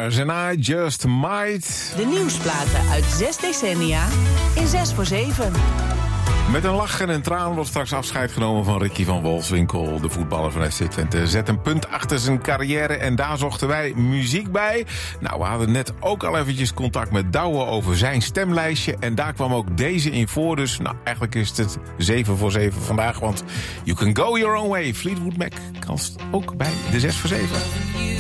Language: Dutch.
Stars and I Just Might. De nieuwsplaten uit 6 decennia in 6 voor 7. Met een lach en een traan wordt straks afscheid genomen van Ricky van Wolfswinkel. De voetballer van FC Twente zet een punt achter zijn carrière en daar zochten wij muziek bij. Nou, we hadden net ook al eventjes contact met Douwe over zijn stemlijstje. En daar kwam ook deze in voor. Dus nou, eigenlijk is het 7 voor 7 vandaag. Want You Can Go Your Own Way. Fleetwood Mac kan ook bij de 6 voor 7.